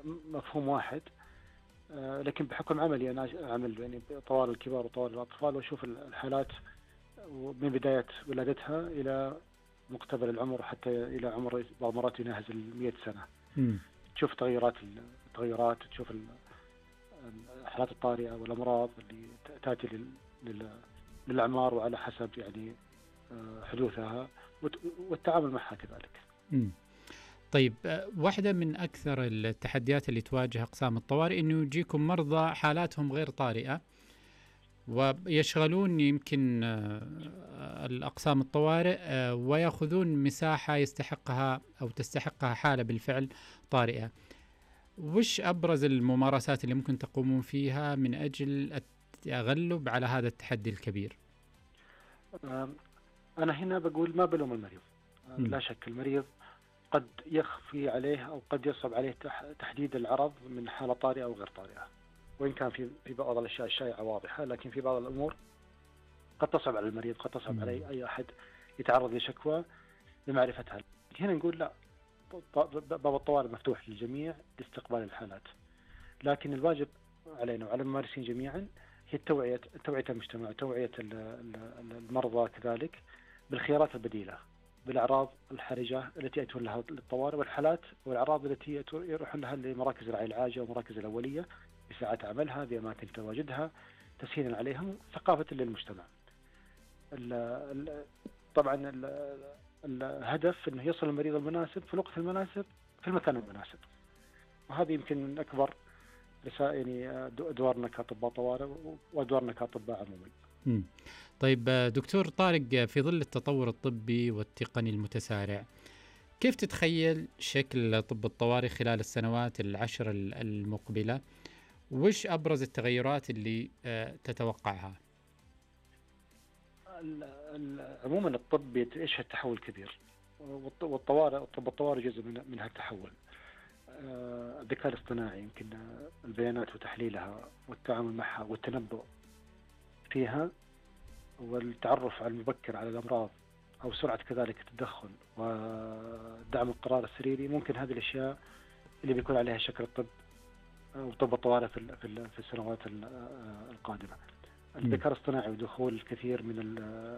مفهوم واحد. لكن بحكم عملي أنا أعمل يعني طوارئ الكبار وطوارئ الأطفال، وأشوف الحالات من بداية ولادتها إلى مقتبل العمر، حتى إلى عمر بعض مرات يناهز 100 سنة. مم. تشوف التغيرات، تشوف الحالات الطارئة والأمراض اللي تأتي للأعمار، وعلى حسب يعني حدوثها والتعامل معها كذلك. مم. طيب، واحدة من أكثر التحديات اللي تواجه أقسام الطوارئ إنه يجيكم مرضى حالاتهم غير طارئة ويشغلون يمكن الأقسام الطوارئ، ويأخذون مساحة يستحقها أو تستحقها حالة بالفعل طارئة. وش أبرز الممارسات اللي ممكن تقومون فيها من أجل التغلب على هذا التحدي الكبير؟ أنا هنا بقول ما بلوم المريض. لا شك المريض قد يخفي عليه أو قد يصعب عليه تحديد العرض من حالة طارئة أو غير طارئة، وإن كان في بعض الأشياء الشائعة واضحة، لكن في بعض الأمور قد تصعب على المريض، قد تصعب على أي أحد يتعرض لشكوى لمعرفتها. هنا نقول لا، باب الطوارئ مفتوح للجميع لاستقبال الحالات، لكن الواجب علينا وعلى الممارسين جميعا هي توعية المجتمع، توعية المرضى كذلك بالخيارات البديلة، بالأعراض الحرجة التي يأتون لها للطوارئ، والحالات والأعراض التي يروحون لها لمراكز الرعاية العاجلة ومراكز الأولية بساعات عملها بأماكن تواجدها، تسهيلا عليهم، ثقافة للمجتمع. طبعا الهدف أنه يصل المريض المناسب في الوقت المناسب في المكان المناسب، وهذه يمكن من أكبر يعني أدوارنا كأطباء طوارئ وأدوارنا كأطباء عموما. طيب دكتور طارق، في ظل التطور الطبي والتقني المتسارع، كيف تتخيل شكل طب الطوارئ خلال السنوات العشر المقبلة؟ وش أبرز التغيرات اللي تتوقعها؟ عموما الطب يشهد تحول كبير، والطوارئ طب الطوارئ جزء من هالتحول. الذكاء الاصطناعي يمكن البيانات وتحليلها والتعامل معها والتنبؤ فيها والتعرف على المبكر على الأمراض أو سرعة كذلك التدخل ودعم القرار السريري، ممكن هذه الأشياء اللي بيكون عليها شكل الطب وطب الطوارئ في السنوات القادمة. الذكاء الاصطناعي ودخول الكثير من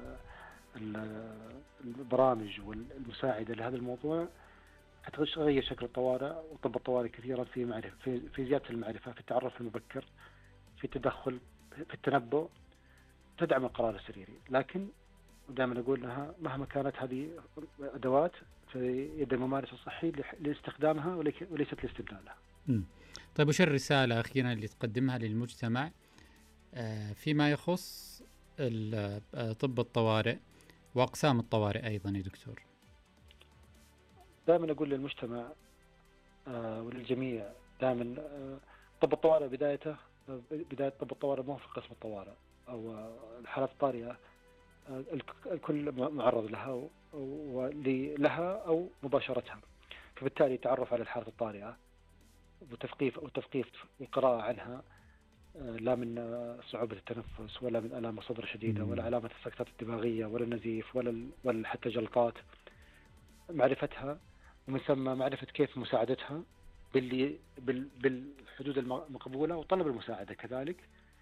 البرامج والمساعدة لهذا الموضوع حتغير شكل الطوارئ وطب الطوارئ كثيرا في معرفة، في زيادة المعرفة، في التعرف المبكر، في التدخل، في التنبؤ، تدعم القرار السريري. لكن دائما أقول لها مهما كانت هذه أدوات في يد الممارس الصحي لاستخدامها وليست لاستبدالها. طيب، وش الرسالة أخيرا اللي تقدمها للمجتمع فيما يخص طب الطوارئ وأقسام الطوارئ أيضا يا دكتور؟ دائما أقول للمجتمع وللجميع دائما طب الطوارئ بداية طب الطوارئ مو في قسم الطوارئ أو الحالات الطارئة، الكل معرض لها ولها أو مباشرتها، فبالتالي التعرف على الحالات الطارئة وتثقيف والقراءة عنها، لا من صعوبة التنفس ولا من آلام الصدر شديدة ولا علامة السكتات الدماغية ولا النزيف ولا حتى جلطات، معرفتها ومن ثم معرفة كيف مساعدتها بالحدود المقبولة وطلب المساعدة كذلك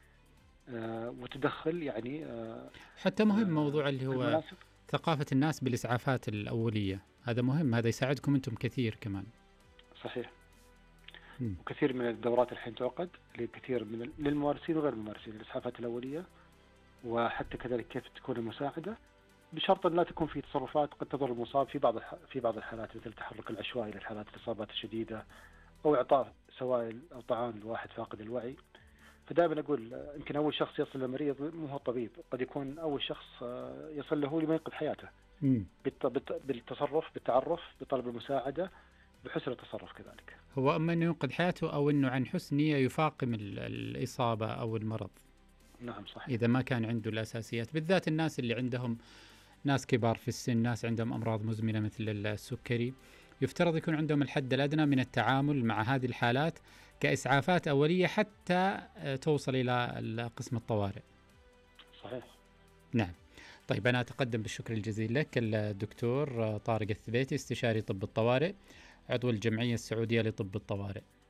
وتدخل يعني حتى مهم موضوع اللي هو المناسب. ثقافة الناس بالإسعافات الأولية، هذا مهم، هذا يساعدكم أنتم كثير كمان. صحيح. وكثير من الدورات الحين تعقد لكثير من للممارسين وغير الممارسين الإسعافات الأولية، وحتى كذلك كيف تكون المساعدة، بشرط أن لا تكون في تصرفات قد تضر المصاب في بعض الحالات، مثل التحرك العشوائي للحالات الإصابات الشديدة أو إعطاء سوائل أو طعام لواحد فاقد الوعي. فدائما أقول يمكن أول شخص يصل للمريض مو هو الطبيب، قد يكون أول شخص يصل له لما ينقذ حياته بالتصرف، بالتعرف، بطلب المساعدة، بحسن التصرف كذلك. هو أما أنه ينقذ حياته أو أنه عن حسن نية يفاقم الإصابة أو المرض. نعم صحيح. إذا ما كان عنده الأساسيات، بالذات الناس اللي عندهم ناس كبار في السن، ناس عندهم أمراض مزمنة مثل السكري، يفترض يكون عندهم الحد الأدنى من التعامل مع هذه الحالات كإسعافات أولية حتى توصل إلى قسم الطوارئ. صحيح. نعم. طيب، أنا أتقدم بالشكر الجزيل لك الدكتور طارق الثبيتي، استشاري طب الطوارئ، عضو الجمعية السعودية لطب الطوارئ.